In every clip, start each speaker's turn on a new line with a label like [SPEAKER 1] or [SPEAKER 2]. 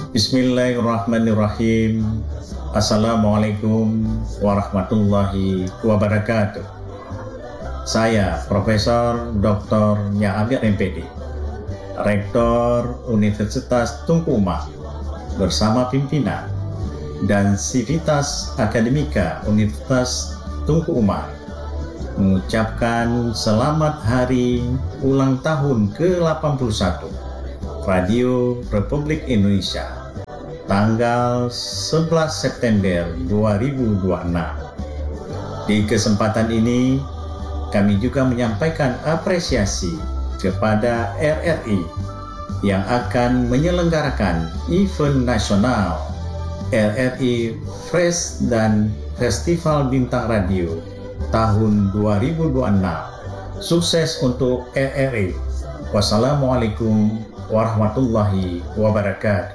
[SPEAKER 1] Bismillahirrahmanirrahim. Assalamualaikum warahmatullahi wabarakatuh. Saya Profesor Dr. Nya Amir MPD, Rektor Universitas Tunku Umar, bersama pimpinan dan Sivitas Akademika Universitas Tunku Umar mengucapkan selamat hari ulang tahun ke-81 Radio Republik Indonesia tanggal 11 September 2026. Di kesempatan ini kami juga menyampaikan apresiasi kepada RRI yang akan menyelenggarakan event nasional RRI Fresh dan Festival Bintang Radio tahun 2026. Sukses untuk RRI. Wassalamualaikum warahmatullahi wabarakatuh.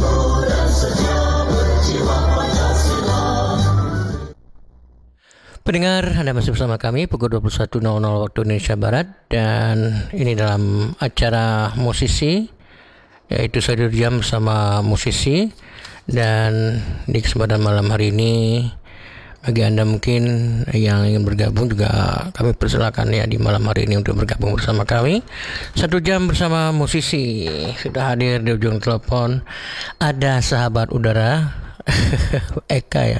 [SPEAKER 2] Pendengar, Anda masih bersama kami pukul 21.00 waktu Indonesia Barat, dan ini dalam acara musisi, yaitu 1 jam bersama musisi. Dan di kesempatan malam hari ini, bagi Anda mungkin yang ingin bergabung juga kami persilakan ya di malam hari ini untuk bergabung bersama kami. 1 jam bersama musisi. Sudah hadir di ujung telepon ada sahabat udara Eka ya.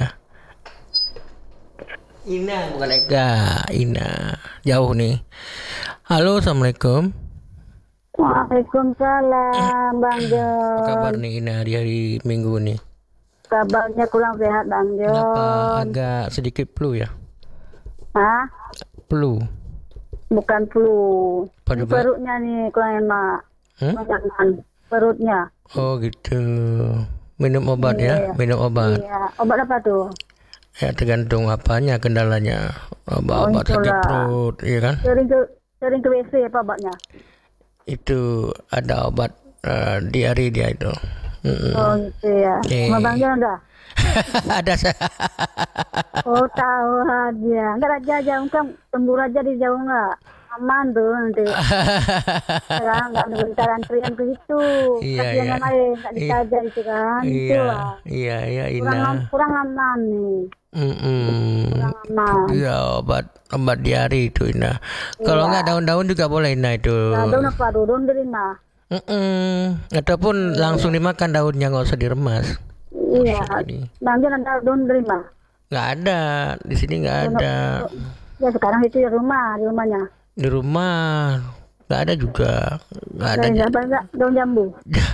[SPEAKER 2] Ina, bukan Eka, Ina. Jauh nih. Halo, Assalamualaikum.
[SPEAKER 3] Waalaikumsalam, Bang Jon.
[SPEAKER 2] Apa kabar nih Ina di hari Minggu nih?
[SPEAKER 3] Kabarnya kurang sehat, Bang Jon.
[SPEAKER 2] Kenapa agak sedikit flu ya?
[SPEAKER 3] Hah?
[SPEAKER 2] Flu?
[SPEAKER 3] Bukan flu.
[SPEAKER 2] Juga?
[SPEAKER 3] Perutnya nih kurang enak. Perutnya.
[SPEAKER 2] Oh gitu. Minum obat ya? Minum obat.
[SPEAKER 3] Iya. Obat apa tuh?
[SPEAKER 2] Ya tergantung apanya kendalanya. Obat sakit perut, iya kan?
[SPEAKER 3] Sering ke WC apa obatnya?
[SPEAKER 2] Itu ada obat diare dia itu.
[SPEAKER 3] Oh gitu ya. Sama Bang Jon ada?
[SPEAKER 2] Ada.
[SPEAKER 3] Oh tahu aja. Enggak aja jauh kan, tembur aja di jauh enggak? Aman tuh nanti. Sekarang enggak ada antrian ke situ.
[SPEAKER 2] Iya,
[SPEAKER 3] yang lain enggak disaja itu kan.
[SPEAKER 2] Iya, Ina.
[SPEAKER 3] Kurang aman nih. Kurang aman.
[SPEAKER 2] Iya, obat diare itu Ina. Kalau enggak daun-daun juga boleh Ina itu.
[SPEAKER 3] Nah, daun apa? Daun terima.
[SPEAKER 2] Ataupun langsung dimakan daunnya, nggak usah diremas.
[SPEAKER 3] Iya. Bang Jon ada daun terima?
[SPEAKER 2] Nggak ada, di sini nggak ada.
[SPEAKER 3] Ya sekarang itu di rumahnya.
[SPEAKER 2] Di rumah nggak ada juga, nggak ada.
[SPEAKER 3] Daun jambu.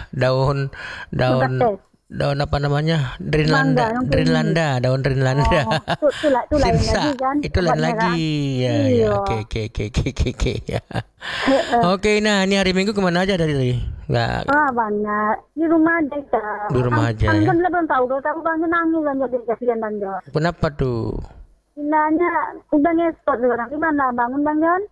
[SPEAKER 2] Daun apa namanya? Drinlanda. Daun Drinlanda.
[SPEAKER 3] Oh, itu lain lagi kan?
[SPEAKER 2] Itu lain lagi. Kan? Ya. Oke. Ya. Oke, nah ini hari Minggu kemana aja dari tadi? Nggak.
[SPEAKER 3] Banyak. Di rumah aja.
[SPEAKER 2] Di rumah aja.
[SPEAKER 3] Kan belum tahu Bang Jon nangis kan, jadi kasihan Bang Jon.
[SPEAKER 2] Kenapa tuh?
[SPEAKER 3] Nanya udah ngesot sekarang. Gimana bangun Bang Jon?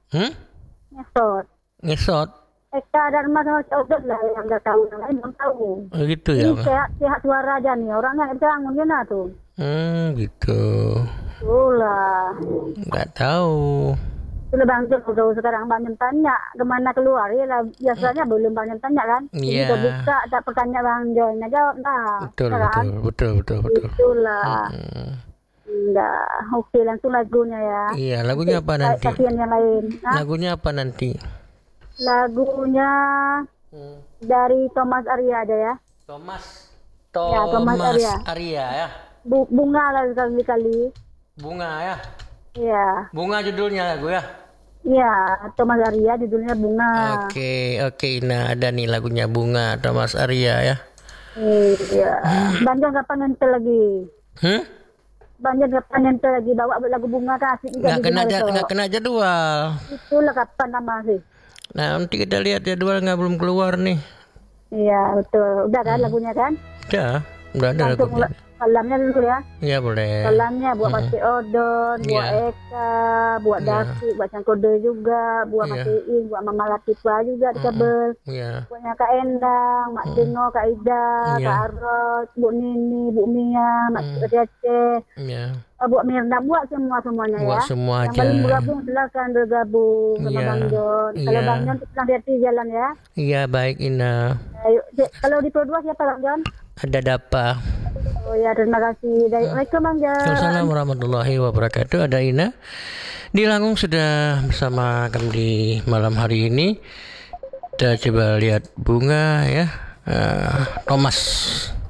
[SPEAKER 3] Ngesot. Eka dan Mas Codot lah yang nggak tahu, yang lain belum tahu.
[SPEAKER 2] Oh gitu ya.
[SPEAKER 3] Ini sehat suara aja nih, orangnya nggak bisa bangun gimana tuh?
[SPEAKER 2] Gitu.
[SPEAKER 3] Itulah.
[SPEAKER 2] Nggak tahu.
[SPEAKER 3] Sudah Bang Jon, sekarang Bang Jon tanya kemana keluar ya, biasanya belum Bang Jon tanya kan?
[SPEAKER 2] Iya.
[SPEAKER 3] Jadi buka ada pertanyaan Bang Jon, jawab nah.
[SPEAKER 2] Betul.
[SPEAKER 3] Itulah. Enggak, oke langsung lagunya ya.
[SPEAKER 2] Iya, lagunya apa nanti?
[SPEAKER 3] Kasihan yang lain.
[SPEAKER 2] Lagunya apa nanti?
[SPEAKER 3] Lagunya dari Thomas Arya ada ya.
[SPEAKER 2] Thomas Arya ya.
[SPEAKER 3] Bunga lah kali.
[SPEAKER 2] Bunga ya.
[SPEAKER 3] Iya.
[SPEAKER 2] Bunga judulnya lagu ya.
[SPEAKER 3] Iya, Thomas Arya judulnya Bunga.
[SPEAKER 2] Oke. Nah ada nih lagunya Bunga Thomas Arya ya.
[SPEAKER 3] Iya. Bang Jon kapan nyentel lagi? Bang Jon kapan nyentel lagi bawa lagu Bunga kasih juga.
[SPEAKER 2] Nggak kena jadwal.
[SPEAKER 3] Itulah kapan nama sih?
[SPEAKER 2] Nah nanti kita lihat jadwal, nggak belum keluar nih.
[SPEAKER 3] Iya betul. Udah kan lagunya kan?
[SPEAKER 2] Udah ada lagunya.
[SPEAKER 3] Salamnya dulu ya.
[SPEAKER 2] Iya boleh.
[SPEAKER 3] Salamnya buat Mas Odon, buat Eka, buat Daki, buat Cangkode juga, buat Mas Iin, buat Mama Latifah juga di Kabel. Buatnya Kak Endang, Mak Tino, Kak Ida, Kak Aros, Bu Nini, Bu Mia, Mak Cece. Buat Mirna, buat semuanya ya.
[SPEAKER 2] Semua
[SPEAKER 3] yang
[SPEAKER 2] aja.
[SPEAKER 3] paling bergabung silakan bergabung sama Bang Jon. Kalau Bang Jon kita hati jalan ya.
[SPEAKER 2] Iya baik Ina.
[SPEAKER 3] Ayo, kalau di Pro 2 siapa Bang Jon?
[SPEAKER 2] ada Dapa.
[SPEAKER 3] Oh ya, terima kasih. Waalaikumsalam Bang Jan.
[SPEAKER 2] Waalaikumsalam warahmatullahi wabarakatuh. Ada Ina di Langung sudah bersama kami di malam hari ini. Kita coba lihat bunga ya. Thomas.